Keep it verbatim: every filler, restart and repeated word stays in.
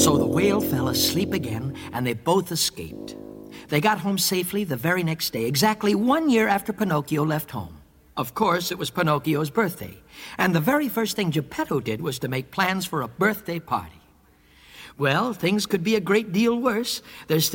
So the whale fell asleep again, and they both escaped. They got home safely the very next day, exactly one year after Pinocchio left home. Of course, it was Pinocchio's birthday, and the very first thing Geppetto did was to make plans for a birthday party. Well, things could be a great deal worse. There's still